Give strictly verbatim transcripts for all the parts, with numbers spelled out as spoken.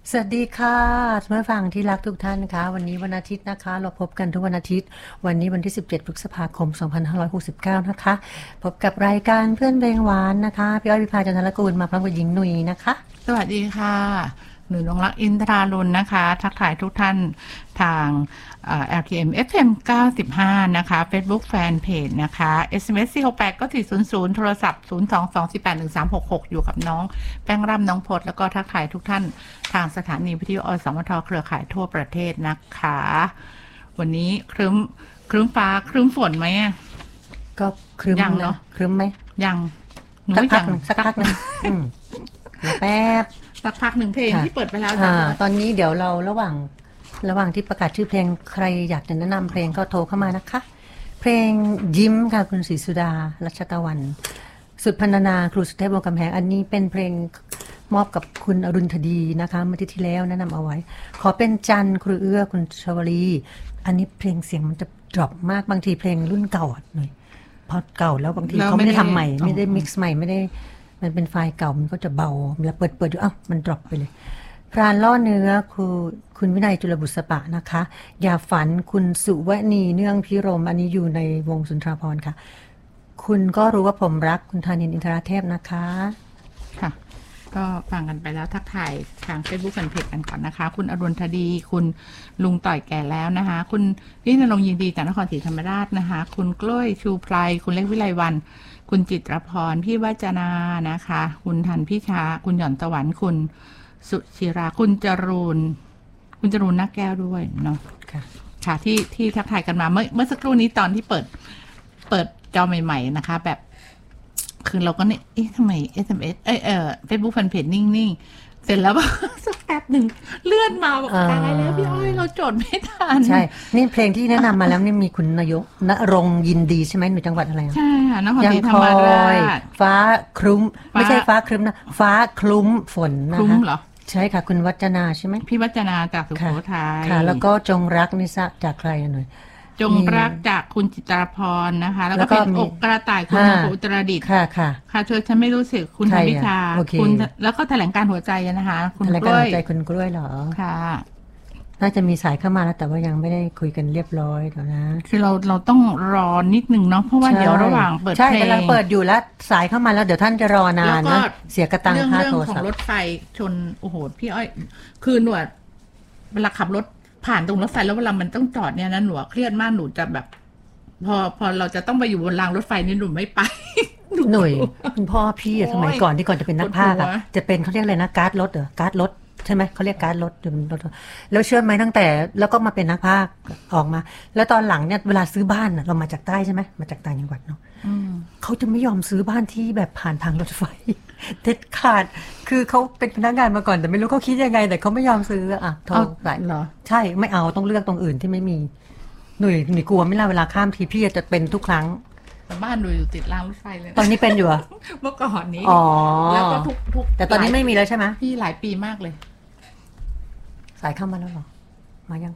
สวัสดีค่ะท่านผู้ฟังที่รักทุกท่านคะวันนี้วันอาทิตย์นะคะเราพบกันทุกวันอาทิตย์วันนี้วันที่สิบเจ็ดพฤษภาคมสองพันห้าร้อยหกสิบเก้านะคะพบกับรายการเพื่อนเพลงหวานนะคะพี่อ้อยพิพาจันทรกูลมาพร้อมกับหญิงหนุ่ยนะคะสวัสดีค่ะหนูนงรักอินทราลุนนะคะทักทายทุกท่านทาง แอล ที เอ็ม เอฟ เอ็ม เก้าสิบห้านะคะ Facebook Fanpage นะคะ เอส เอ็ม เอส สี่ หก แปด ก็ สี่ ศูนย์ ศูนย์ โทรศัพท์ ศูนย์ สอง สอง สี่ แปด หนึ่ง สาม หก หก อยู่กับน้องแป้งร่ำน้องพดแล้วก็ทักทายทุกท่านทางสถานีวิทยุอสมทเครือข่ายทั่วประเทศนะคะวันนี้ครึ้มครึ้มฟ้าครึ้มฝนไหมก็ครึ้มยังเนาะครึ้มไหมยังสักพักนึงสักพักนึงแป๊บสักพักหนึ่งเพลงที่เปิดไปแล้วตอนนี้เดี๋ยวเราระหว่างระหว่างที่ประกาศชื่อเพลงใครอยากจะแนะนำเพลงก็โทรเข้ามานะคะเพลงยิ้มค่ะคุณศรีสุดารัชตะวันสุดพรรณนาครูสุเทพวงศ์กำแพงอันนี้เป็นเพลงมอบกับคุณอรุณธดีนะคะเมื่อที่ที่แล้วแนะนำเอาไว้ขอเป็นจันครูเอื้อคุณชวลีอันนี้เพลงเสียงมันจะดรอปมากบางทีเพลงรุ่นเก่าหน่อยพอเก่าแล้วบางทีเขาไม่ได้ทำใหม่ไม่ได้มิกซ์ใหม่ไม่ได้มันเป็นไฟล์เก่ามันก็จะเบาเวลาเปิดเปิดอยู่อ้าวมันดรอปไปเลยพรานล่อเนื้อคือคุณวินัยจุลบุษปะนะคะอย่าฝันคุณสุวณีเนื่องพิรมอันนี้อยู่ในวงสุนทราภรณ์ค่ะคุณก็รู้ว่าผมรักคุณธานินทร์อินทราเทพนะคะค่ะก็ฟังกันไปแล้วทักทายทาง Facebook Fanpage กันก่อนนะคะคุณอรุณธดีคุณลุงต่อยแก่แล้วนะคะคุณพี่ณรงค์ยินดีจากนครศรีธรรมราชนะคะคุณกล้วยชูไพรคุณเล็กวิไลวรรณคุณจิตรพรพี่วัจนานะคะคุณทันพี่ชาคุณหย่อนตะวันคุณสุชิราคุณจรูนคุณจรูนนักแก้วด้วยเนาะค่ะค่ะที่ที่ทักทายกันมาเมื่อเมื่อสักครู่นี้ตอนที่เปิดเปิดจอใหม่ๆนะคะแบบคือเราก็เนี่ยเอ๊ะทำไม เอส เอ็ม เอส เอ้ยเอ่อ Facebook Fanpage นิ่งๆเสร็จแล้วสักแป๊บหนึ่งเลื่อนมาบอกตายแล้วพี่อ้อยเราจดไม่ทันใช่นี่เพลงที่แนะนำมาแล้วนี่มีคุณนายกณรงค์ยินดีใช่ไหมหนูจังหวัดอะไรใช่ค่ะนครศรีธรรมราชฟ้าคลุ้มไม่ใช่ฟ้าครึ้มนะฟ้าคลุ้มฝนนะคะคลุ้มเหรอใช่ค่ะคุณวัจนาใช่ไหมพี่วัจนาจากสุโขทัยค่ะแล้วก็จงรักนิสะจากใครหน่อยจงรักจากคุณจิตรพรนะคะแล้วก็เป็นอกกระต่ายคุณอุตรดิตถ์ค่ะค่ะค่ะเธอฉันไม่รู้สึกคุณธนิชาคุณแล้วก็แถลงการหัวใจนะคะคุณกล้วยแถลงการหัวใจคุณกล้วยเหรอค่ะน่าจะมีสายเข้ามาแล้วแต่ว่ายังไม่ได้คุยกันเรียบร้อยเดี๋ยวนะคือเราเราต้องรอนิดนึงเนาะเพราะว่าเดี๋ยวระหว่างเปิดเพลงใช่กำลังเปิดอยู่แล้วสายเข้ามาแล้วเดี๋ยวท่านจะรอนานนะเสียกระตังค่าโทรศัพท์เรื่องของรถไฟชนโอ้โหพี่อ้อยคือหนวดเวลาขับรถผ่านตรงรถไฟแล้วเวลามันต้องจอดเนี่ยนะหนูเครียดมากหนูจะแบบพอพอเราจะต้องไปอยู่บนรางรถไฟนี่หนูไม่ไปหน่วยคุณพ่อพี่สมัยก่อนที่ก่อนจะเป็นนักพากย์อะจะเป็นเขาเรียกอะไรนะการ์ดรถเหรอการ์ดรถใช่ไหมเขาเรียกการ์ดรถแล้วเชื่อไหมตั้งแต่แล้วก็มาเป็นนักพากย์ออกมาแล้วตอนหลังเนี่ยเวลาซื้อบ้านเรามาจากใต้ใช่ไหมมาจากต่างจังหวัดเนาะเขาจะไม่ยอมซื้อบ้านที่แบบผ่านทางรถไฟเด็ดขาดคือเขาเป็นพนักงานมาก่อนแต่ไม่รู้เขาคิดยังไงแต่เขาไม่ยอมซื้ออ่ะโทรไปเหรอใช่ไม่เอาต้องเลือกตรงอื่นที่ไม่มีหนุ่ยหนุ่ยกลัวไม่ล่ะเวลาข้ามทีพี่จะเป็นทุกครั้งบ้านหนูอยู่ติดรางรถไฟเลยตอนนี้เป็นอยู่อะเมื่อก่อนนี้อ๋อแล้วก็ทุกทุกแต่ตอนนี้ไม่มีแล้วใช่ไหมพี่หลายปีมากเลยสายเข้ามาแล้วหรอมายัง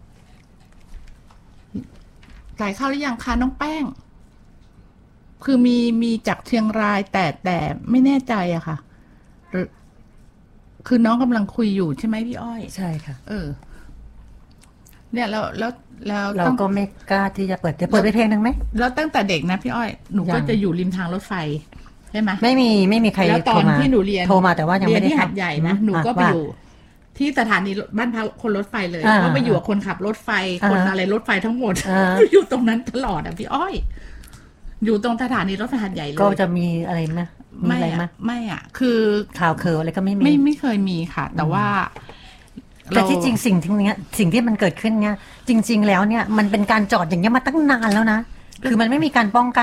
สายเข้าหรือยังคะน้องแป้งคือมีมีจากเชียงรายแต่แต่ไม่แน่ใจอะค่ะคือน้องกำลังคุยอยู่ใช่ไหมพี่อ้อยใช่ค่ะเออเนี่ยแล้วแล้วแล้วเราก็ไม่กล้าที่จะเปิดจะเปิดไปเพลงนึงไหมแล้วตั้งแต่เด็กนะพี่อ้อยหนูก็จะอยู่ริมทางรถไฟใช่ไหมไม่มีไม่มีใครแล้วตอนที่หนูเรียนโทรมาแต่ว่ายังไม่ได้ที่หัดใหญ่นะหนูก็ไปอยู่ที่สถานีบ้านพักคนรถไฟเลยก็ไปอยู่กับคนขับรถไฟคนอะไรรถไฟทั้งหมดอยู่ตรงนั้นตลอดอ่ะพี่อ้อยอยู่ตรงสถานีรถไฟหัดใหญ่เลยก็จะมีอะไรไหมไม่อะไม่อะคือข่าวเคออะไรก็ไม่มีไม่ไม่เคยมีค่ะแต่ว่าแต่ที่จริงสิ่งที่เนี้ยสิ่งที่มันเกิดขึ้นเนี้ยจริงๆแล้วเนี่ยมันเป็นการจอดอย่างเงี้ยมาตั้งนานแล้วนะคือมันไม่มีการป้องกัน